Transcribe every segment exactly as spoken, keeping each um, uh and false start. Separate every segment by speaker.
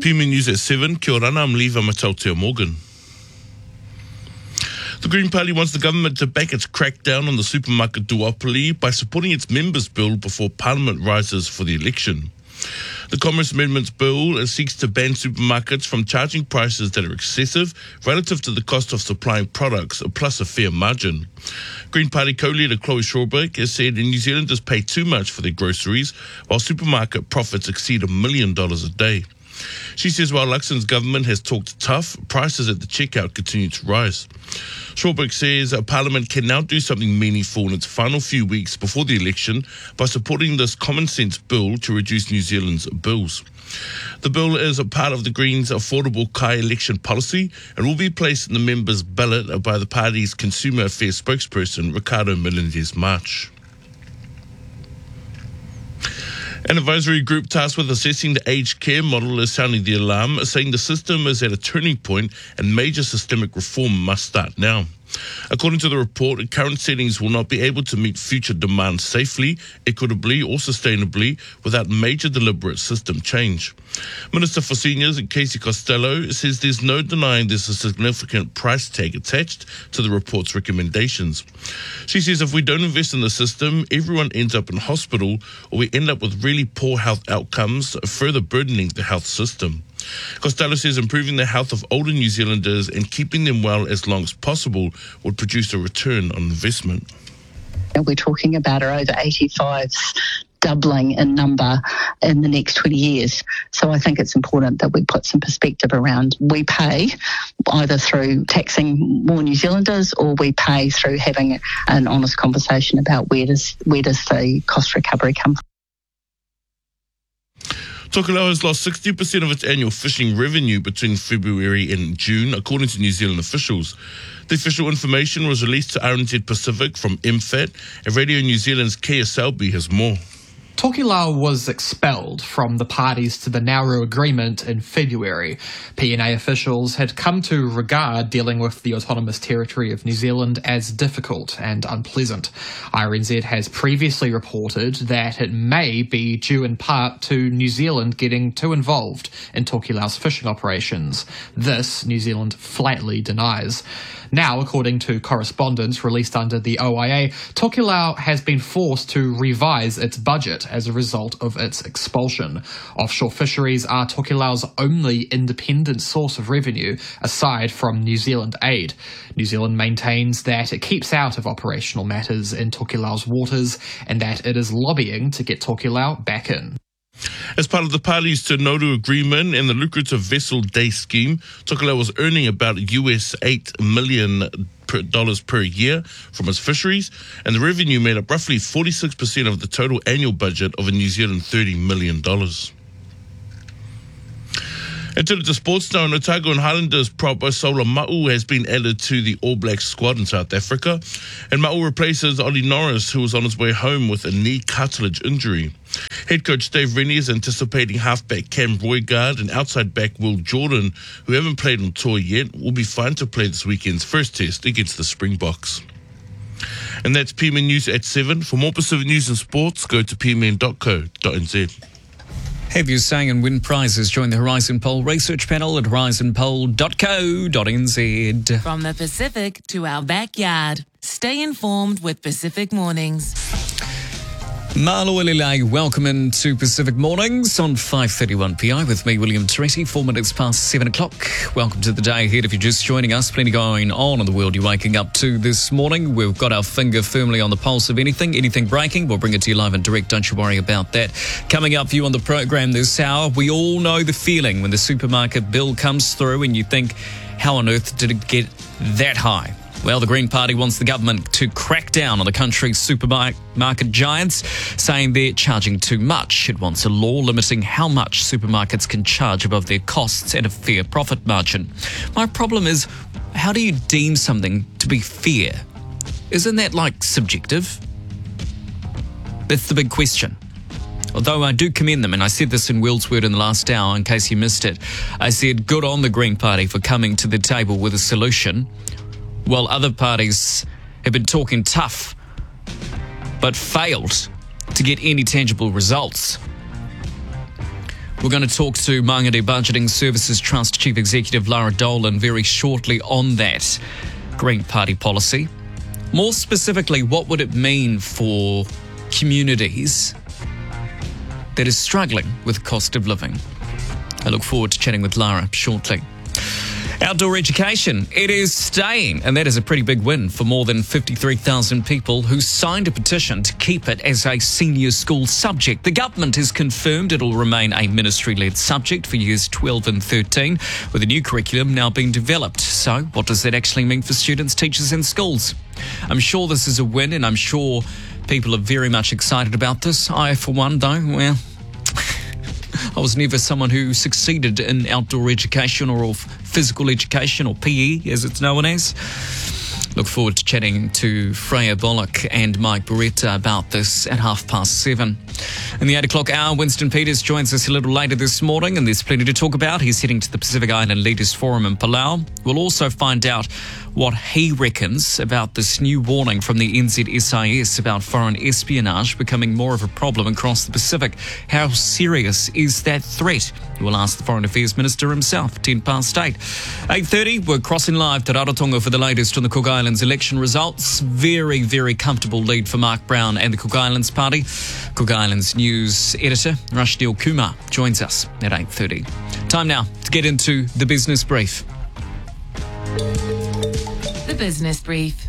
Speaker 1: P M News at seven, kia ora, I'm Leva Matautea Morgan. The Green Party wants the government to back its crackdown on the supermarket duopoly by supporting its members' bill before Parliament rises for the election. The Commerce Amendments Bill seeks to ban supermarkets from charging prices that are excessive relative to the cost of supplying products, plus a fair margin. Green Party co-leader Chloe Shawberg has said New Zealanders pay too much for their groceries, while supermarket profits exceed a million dollars a day. She says while Luxon's government has talked tough, prices at the checkout continue to rise. Shawberg says Parliament can now do something meaningful in its final few weeks before the election by supporting this common sense bill to reduce New Zealand's bills. The bill is a part of the Greens' affordable Kai election policy and will be placed in the members' ballot by the party's Consumer Affairs spokesperson, Ricardo Melendez-March. An advisory group tasked with assessing the aged care model is sounding the alarm, saying the system is at a turning point and major systemic reform must start now. According to the report, current settings will not be able to meet future demand safely, equitably or sustainably without major deliberate system change. Minister for Seniors, Casey Costello, says there's no denying there's a significant price tag attached to the report's recommendations. She says if we don't invest in the system, everyone ends up in hospital or we end up with really poor health outcomes, further burdening the health system. Costello says improving the health of older New Zealanders and keeping them well as long as possible would produce a return on investment.
Speaker 2: We're talking about our over eighty-fives doubling in number in the next twenty years. So I think it's important that we put some perspective around we pay either through taxing more New Zealanders or we pay through having an honest conversation about where does where does the cost recovery come from.
Speaker 1: Tokelau has lost sixty percent of its annual fishing revenue between February and June, according to New Zealand officials. The official information was released to R N Z Pacific from M F A T, and Radio New Zealand's K S L B has more.
Speaker 3: Tokelau was expelled from the parties to the Nauru Agreement in February. P N A officials had come to regard dealing with the autonomous territory of New Zealand as difficult and unpleasant. R N Z has previously reported that it may be due in part to New Zealand getting too involved in Tokelau's fishing operations. This New Zealand flatly denies. Now, according to correspondence released under the O I A, Tokelau has been forced to revise its budget as a result of its expulsion. Offshore fisheries are Tokelau's only independent source of revenue, aside from New Zealand aid. New Zealand maintains that it keeps out of operational matters in Tokelau's waters and that it is lobbying to get Tokelau back in.
Speaker 1: As part of the parties to Nauru Agreement and the lucrative Vessel Day Scheme, Tokelau was earning about U S eight million dollars per year from its fisheries, and the revenue made up roughly forty-six percent of the total annual budget of a New Zealand thirty million dollars. And to the sports now, Otago and Highlanders prop Sola Ma'u has been added to the All Blacks squad in South Africa, and Ma'u replaces Ollie Norris, who was on his way home with a knee cartilage injury. Head coach Dave Rennie is anticipating halfback Cam Roygaard and outside back Will Jordan, who haven't played on tour yet, will be fine to play this weekend's first test against the Springboks. And that's P M N News at seven. For more Pacific news and sports, go to p m n dot co dot n z.
Speaker 4: Have you sang and win prizes? Join the Horizon Poll research panel at horizon poll dot co dot n z.
Speaker 5: From the Pacific to our backyard. Stay informed with Pacific Mornings.
Speaker 4: Maluelele, welcome into Pacific Mornings on five thirty-one p m with me, William Teresi, four minutes past seven o'clock. Welcome to the day ahead. If you're just joining us, plenty going on in the world you're waking up to this morning. We've got our finger firmly on the pulse of anything, anything breaking. We'll bring it to you live and direct. Don't you worry about that. Coming up for you on the program this hour, we all know the feeling when the supermarket bill comes through and you think, how on earth did it get that high? Well, the Green Party wants the government to crack down on the country's supermarket giants, saying they're charging too much. It wants a law limiting how much supermarkets can charge above their costs and a fair profit margin. My problem is, how do you deem something to be fair? Isn't that, like, subjective? That's the big question. Although I do commend them, and I said this in Will's Word in the last hour, in case you missed it. I said, good on the Green Party for coming to the table with a solution, while other parties have been talking tough but failed to get any tangible results. We're going to talk to Mangere Budgeting Services Trust Chief Executive Lara Dolan very shortly on that Green Party policy. More specifically, what would it mean for communities that is struggling with cost of living? I look forward to chatting with Lara shortly. Outdoor education, it is staying, and that is a pretty big win for more than fifty-three thousand people who signed a petition to keep it as a senior school subject. The government has confirmed it'll remain a ministry-led subject for years twelve and thirteen, with a new curriculum now being developed. So what does that actually mean for students, teachers and schools? I'm sure this is a win, and I'm sure people are very much excited about this. I, for one, though, well... I was never someone who succeeded in outdoor education or physical education, or P E as it's known as. Look forward to chatting to Freya Bullock and Mike Beretta about this at half past seven. In the eight o'clock hour, Winston Peters joins us a little later this morning, and there's plenty to talk about. He's heading to the Pacific Island Leaders Forum in Palau. We'll also find out what he reckons about this new warning from the N Z S I S about foreign espionage becoming more of a problem across the Pacific. How serious is that threat? We'll ask the Foreign Affairs Minister himself, ten past eight. eight thirty, we're crossing live to Rarotonga for the latest on the Cook Islands election results. Very, very comfortable lead for Mark Brown and the Cook Islands Party. Cook Islands News editor Rashdeel Kumar joins us at eight thirty. Time now to get into the business brief.
Speaker 5: The Business Brief.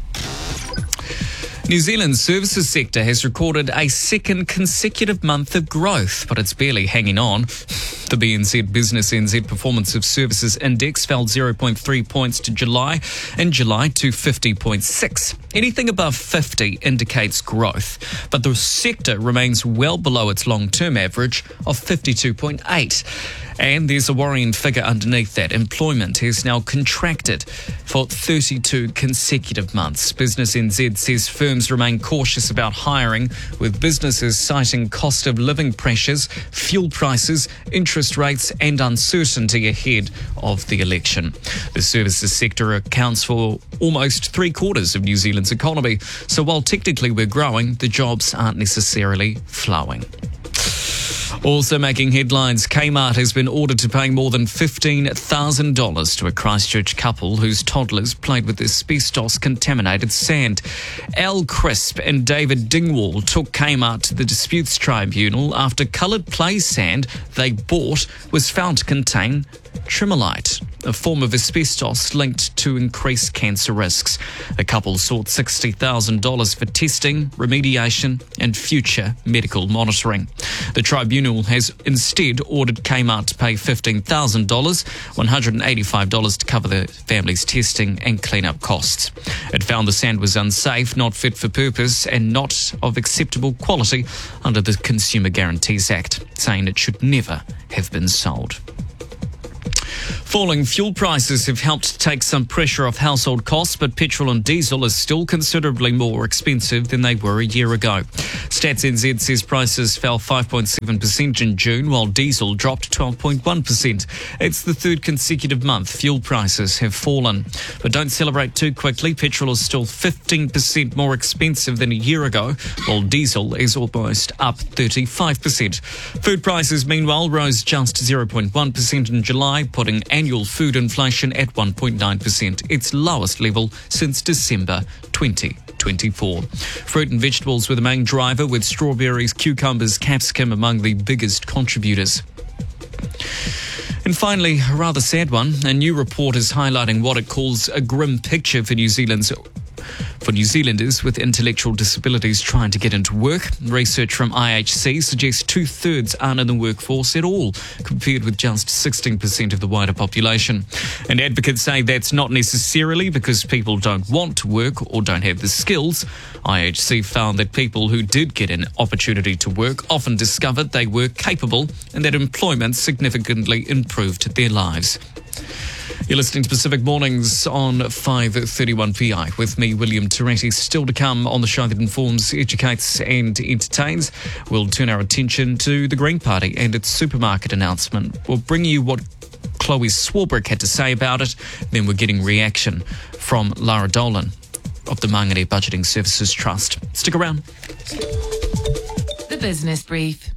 Speaker 4: New Zealand's services sector has recorded a second consecutive month of growth, but it's barely hanging on. The B N Z Business N Z Performance of Services Index fell zero point three points to July, in July to fifty point six. Anything above fifty indicates growth, but the sector remains well below its long-term average of fifty-two point eight. And there's a worrying figure underneath that. Employment has now contracted for thirty-two consecutive months. Business N Z says firms remain cautious about hiring, with businesses citing cost of living pressures, fuel prices, interest rates and uncertainty ahead of the election. The services sector accounts for almost three quarters of New Zealand's economy. So while technically we're growing, the jobs aren't necessarily flowing. Also making headlines, Kmart has been ordered to pay more than fifteen thousand dollars to a Christchurch couple whose toddlers played with asbestos-contaminated sand. Al Crisp and David Dingwall took Kmart to the Disputes Tribunal after coloured play sand they bought was found to contain tremolite, a form of asbestos linked to increased cancer risks. The couple sought sixty thousand dollars for testing, remediation and future medical monitoring. The tribunal has instead ordered Kmart to pay fifteen thousand dollars, one hundred eighty-five dollars to cover the family's testing and clean-up costs. It found the sand was unsafe, not fit for purpose and not of acceptable quality under the Consumer Guarantees Act, saying it should never have been sold. Falling fuel prices have helped take some pressure off household costs, but petrol and diesel are still considerably more expensive than they were a year ago. Stats N Z says prices fell five point seven percent in June, while diesel dropped twelve point one percent. It's the third consecutive month fuel prices have fallen. But don't celebrate too quickly. Petrol is still fifteen percent more expensive than a year ago, while diesel is almost up thirty-five percent. Food prices, meanwhile, rose just zero point one percent in July, putting annual food inflation at one point nine percent, its lowest level since December twenty twenty-four. Fruit and vegetables were the main driver, with strawberries, cucumbers, capsicum among the biggest contributors. And finally, a rather sad one. A new report is highlighting what it calls a grim picture for New Zealand's For New Zealanders with intellectual disabilities trying to get into work. Research from I H C suggests two-thirds aren't in the workforce at all, compared with just sixteen percent of the wider population. And advocates say that's not necessarily because people don't want to work or don't have the skills. I H C found that people who did get an opportunity to work often discovered they were capable and that employment significantly improved their lives. You're listening to Pacific Mornings on five thirty-one P I with me, William Toretti. Still to come on the show that informs, educates and entertains. We'll turn our attention to the Green Party and its supermarket announcement. We'll bring you what Chloe Swarbrick had to say about it. Then we're getting reaction from Lara Dolan of the Mangere Budgeting Services Trust. Stick around.
Speaker 5: The Business Brief.